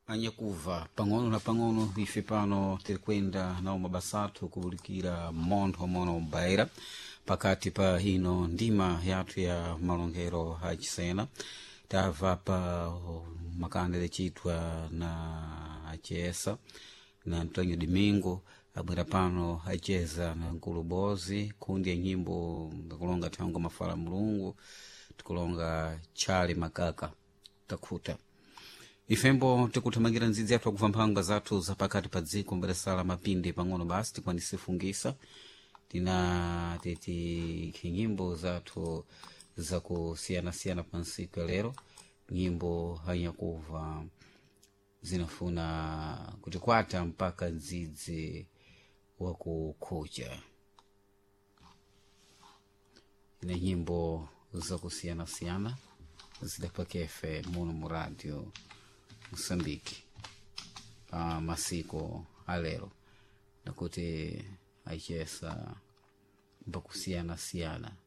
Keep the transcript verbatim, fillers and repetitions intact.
anyakuva pang'ono na pang'ono ife pano tirikwenda nawo mabasathu kubulikira montho mono mbaira pakati pa hino ndima yathu ya malongero acisena tava pa makandele chitwa na achesa na Antonio Domingo abwera pano acheza na Nkulubozi kundi ya nyimbo ngakulonga tango mafala mulungu tikulonga chale makaka takuta ifembo tikuthamangira nzidzi yathu akuva mphanga zathu zapakati pa dziko mbere sala mapinde pang'ono basi tikwanise fungisa tina titi nyimbo zathu zakusiyana-siyana pa nsiku ya lero nyimbo hanyakuva zinafuna kutikwata mpaka nzidzi wakukhuja ina nyimbo zakusiyana-siyana zidapakefe muno mu radio Moçambique uh, masiko alero nakuti aichesa mpakusiyana-siyana